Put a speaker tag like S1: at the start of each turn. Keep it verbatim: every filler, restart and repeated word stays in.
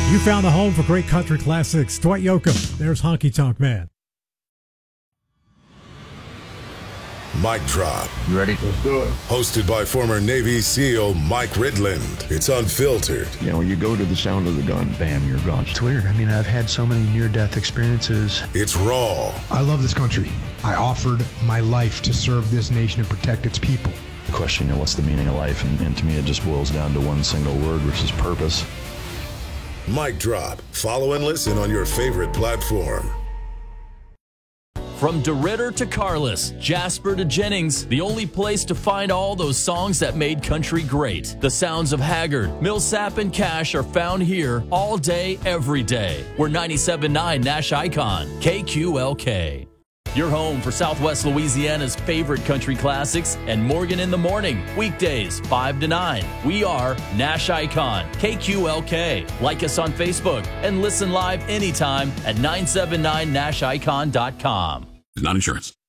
S1: You found the home for great country classics. Dwight Yoakam. There's Honky Tonk Man.
S2: Mic Drop.
S3: You ready? Let's do it.
S2: Hosted by former Navy SEAL Mike Ridland. It's unfiltered.
S3: You know, you go to the sound of the gun, bam, you're gone.
S4: It's weird. I mean, I've had so many near-death experiences.
S2: It's raw.
S5: I love this country. I offered my life to serve this nation and protect its people.
S4: The question, you know, what's the meaning of life? And, and to me, it just boils down to one single word, which is purpose.
S2: Mic Drop. Follow and listen on your favorite platform.
S6: From DeRitter to Carless, Jasper to Jennings, the only place to find all those songs that made country great. The sounds of Haggard, Millsap, and Cash are found here all day, every day. We're ninety-seven point nine Nash Icon, K Q L K. Your home for Southwest Louisiana's favorite country classics and Morgan in the Morning, weekdays five to nine. We are Nash Icon, K Q L K. Like us on Facebook and listen live anytime at nine seven nine nash icon dot com.
S7: Not insurance.